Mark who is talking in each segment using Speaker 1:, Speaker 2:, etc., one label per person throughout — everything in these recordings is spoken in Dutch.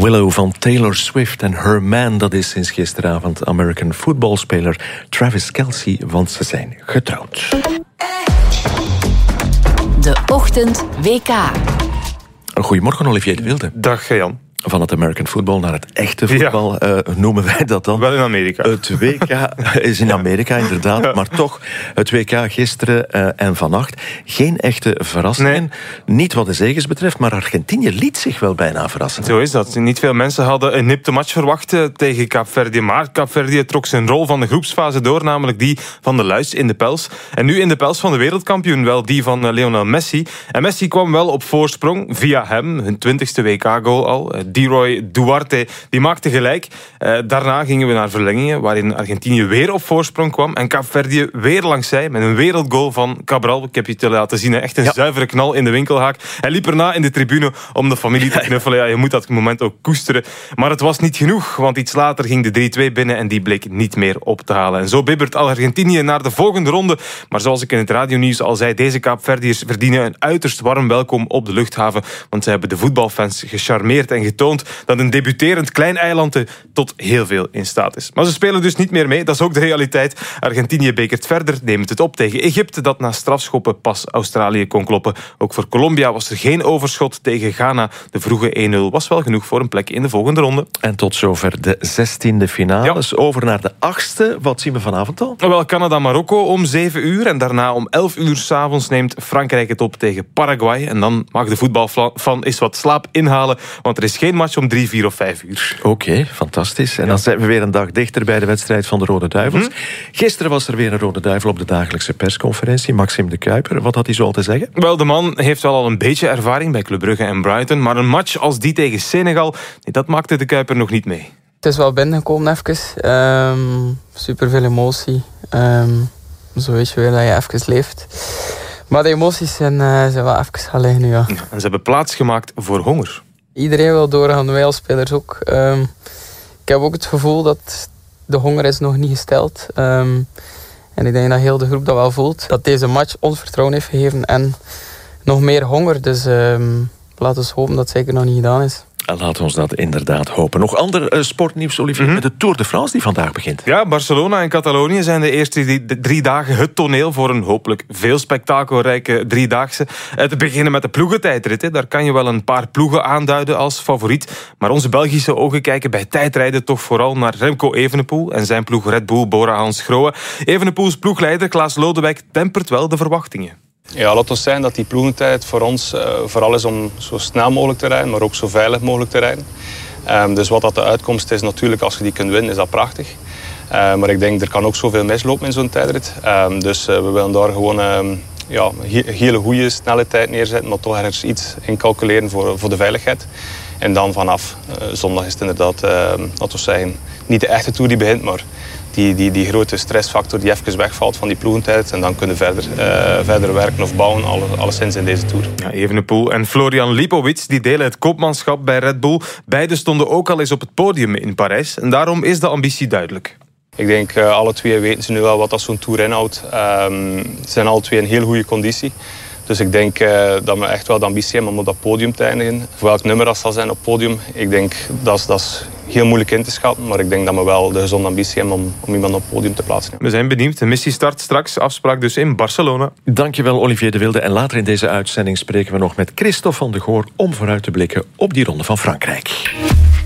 Speaker 1: Willow van Taylor Swift en Her Man, dat is sinds gisteravond American footballspeler Travis Kelce, want ze zijn getrouwd.
Speaker 2: De Ochtend WK.
Speaker 1: Goedemorgen, Olivier de Wilde.
Speaker 3: Dag, Jan.
Speaker 1: Van het American football naar het echte voetbal, noemen wij dat dan.
Speaker 3: Wel in Amerika.
Speaker 1: Het WK is in Amerika, inderdaad. Ja. Maar toch, het WK gisteren en vannacht. Geen echte verrassingen. Nee. Niet wat de zegens betreft, maar Argentinië liet zich wel bijna verrassen.
Speaker 3: Zo is dat. Niet veel mensen hadden een nipte match verwacht tegen Kaapverdië. Maar Kaapverdië trok zijn rol van de groepsfase door, namelijk die van de luis in de pels. En nu in de pels van de wereldkampioen, wel die van Lionel Messi. En Messi kwam wel op voorsprong via hem, hun 20e WK-goal al. Leroy Duarte, die maakte gelijk. Daarna gingen we naar verlengingen, waarin Argentinië weer op voorsprong kwam. En Kaapverdië weer langs zij, met een wereldgoal van Cabral. Ik heb je te laten zien, echt een zuivere knal in de winkelhaak. Hij liep erna in de tribune om de familie te knuffelen. Ja, je moet dat moment ook koesteren. Maar het was niet genoeg, want iets later ging de 3-2 binnen en die bleek niet meer op te halen. En zo bibbert Argentinië naar de volgende ronde. Maar zoals ik in het radionieuws al zei, deze Kaapverdiërs verdienen een uiterst warm welkom op de luchthaven. Want ze hebben de voetbalfans gecharmeerd en getoond dat een debuterend klein eilandje tot heel veel in staat is. Maar ze spelen dus niet meer mee, dat is ook de realiteit. Argentinië bekert verder, neemt het op tegen Egypte, dat na strafschoppen pas Australië kon kloppen. Ook voor Colombia was er geen overschot tegen Ghana. De vroege 1-0 was wel genoeg voor een plek in de volgende ronde.
Speaker 1: En tot zover de 16e finales. Ja. Over naar de 8e. Wat zien we vanavond al?
Speaker 3: Wel, Canada-Marokko om 7 uur. En daarna om 11 uur 's avonds neemt Frankrijk het op tegen Paraguay. En dan mag de voetbalfan eens wat slaap inhalen, want er is geen match om 3, 4 of 5 uur.
Speaker 1: Oké, fantastisch. En dan zijn we weer een dag dichter bij de wedstrijd van de Rode Duivels. Gisteren was er weer een Rode Duivel op de dagelijkse persconferentie. Maxime de Kuiper, wat had hij zo al te zeggen?
Speaker 3: Wel, de man heeft wel al een beetje ervaring bij Club Brugge en Brighton, maar een match als die tegen Senegal, dat maakte de Kuiper nog niet mee.
Speaker 4: Het is wel binnengekomen even. Super veel emotie. Zo weet je weer dat je even leeft. Maar de emoties zijn wel even gaan liggen nu, ja.
Speaker 3: En ze hebben plaats gemaakt voor honger.
Speaker 4: Iedereen wil doorgaan, wij als spelers ook. Ik heb ook het gevoel dat de honger is nog niet gesteld. En ik denk dat heel de groep dat wel voelt. Dat deze match ons vertrouwen heeft gegeven en nog meer honger. Dus laten we hopen dat het zeker nog niet gedaan is.
Speaker 1: Laten we ons dat inderdaad hopen. Nog ander sportnieuws, Olivier, met de Tour de France die vandaag begint.
Speaker 3: Ja, Barcelona en Catalonië zijn de eerste 3 dagen het toneel voor een hopelijk veel spektakelrijke 3-daagse. Te beginnen met de ploegentijdrit. Daar kan je wel een paar ploegen aanduiden als favoriet. Maar onze Belgische ogen kijken bij tijdrijden toch vooral naar Remco Evenepoel en zijn ploeg Red Bull Bora-Hans Grohe. Evenepoels ploegleider Klaas Lodewijk tempert wel de verwachtingen.
Speaker 5: Ja, laat ons zeggen dat die ploegentijd voor ons vooral is om zo snel mogelijk te rijden, maar ook zo veilig mogelijk te rijden. Dus wat dat de uitkomst is, natuurlijk als je die kunt winnen, is dat prachtig. Maar ik denk, er kan ook zoveel mislopen in zo'n tijdrit. Dus we willen daar gewoon een hele goede snelle tijd neerzetten, maar toch ergens iets incalculeren voor de veiligheid. En dan vanaf zondag is het inderdaad, laten we zeggen, niet de echte Tour die begint, maar die grote stressfactor die even wegvalt van die ploegentijd. En dan kunnen we verder werken of bouwen, alleszins in deze Tour.
Speaker 3: Ja, Evenepoel en Florian Lipowitz die delen het koopmanschap bij Red Bull. Beiden stonden ook al eens op het podium in Parijs. En daarom is de ambitie duidelijk.
Speaker 5: Ik denk, alle twee weten ze nu wel wat dat zo'n Tour inhoudt. Ze zijn alle twee in heel goede conditie. Dus ik denk dat we echt wel de ambitie hebben om op dat podium te eindigen. Voor welk nummer dat zal zijn op het podium, ik denk dat is heel moeilijk in te schatten. Maar ik denk dat we wel de gezonde ambitie hebben om iemand op het podium te plaatsen.
Speaker 3: We zijn benieuwd. De missie start straks. Afspraak dus in Barcelona.
Speaker 1: Dankjewel, Olivier de Wilde. En later in deze uitzending spreken we nog met Christophe van de Goor om vooruit te blikken op die ronde van Frankrijk.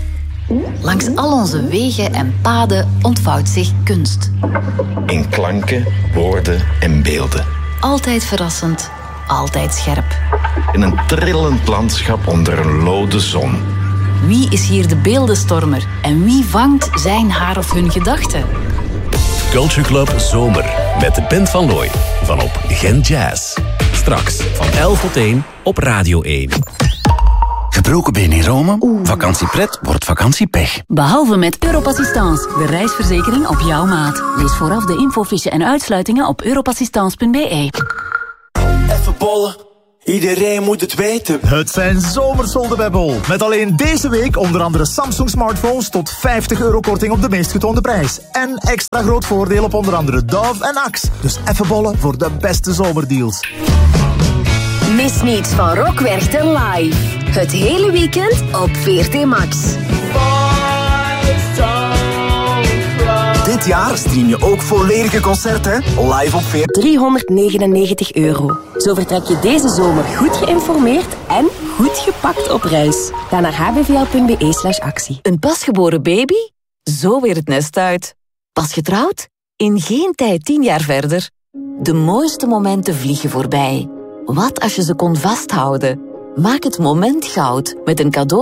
Speaker 2: Langs al onze wegen en paden ontvouwt zich kunst.
Speaker 6: In klanken, woorden en beelden.
Speaker 2: Altijd verrassend, altijd scherp.
Speaker 6: In een trillend landschap onder een lode zon.
Speaker 2: Wie is hier de beeldenstormer en wie vangt zijn haar of hun gedachten?
Speaker 7: Culture Club Zomer met de Band van Looy van op Gent Jazz. Straks van 11 tot 1 op Radio 1.
Speaker 8: Gebroken been in Rome? Vakantiepret wordt vakantiepech.
Speaker 2: Behalve met Europassistance, de reisverzekering op jouw maat. Lees vooraf de infofiche en uitsluitingen op europassistance.be.
Speaker 9: Even bollen, iedereen moet het weten.
Speaker 10: Het zijn zomersolden bij Bol. Met alleen deze week onder andere Samsung smartphones tot €50 korting op de meest getoonde prijs. En extra groot voordeel op onder andere Dove en Axe. Dus even bollen voor de beste zomerdeals.
Speaker 11: Mis niets van Rock Werchter live. Het hele weekend op VRT Max.
Speaker 10: Dit jaar stream je ook volledige concerten live op
Speaker 11: €399. Zo vertrek je deze zomer goed geïnformeerd en goed gepakt op reis. Ga naar hbvl.be/actie.
Speaker 2: Een pasgeboren baby? Zo weer het nest uit. Pas getrouwd? In geen tijd 10 jaar verder. De mooiste momenten vliegen voorbij. Wat als je ze kon vasthouden? Maak het moment goud met een cadeau